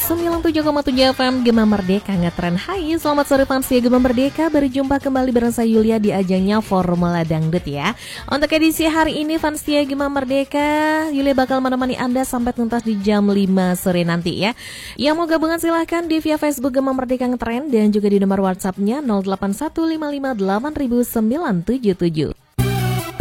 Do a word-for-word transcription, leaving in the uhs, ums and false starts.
sembilan puluh tujuh koma tujuh F M Gema Merdeka ngetren. Hai, selamat sore fans Gema Merdeka. Berjumpa kembali bareng saya Yulia di ajangnya Formula Dangdut ya. Untuk edisi hari ini fans Gema Merdeka, Yulia bakal menemani Anda sampai tuntas di jam lima sore nanti ya. Yang mau gabungan silahkan di via Facebook Gema Merdeka ngetren dan juga di nomor WhatsApp-nya nol delapan satu lima lima delapan sembilan tujuh tujuh.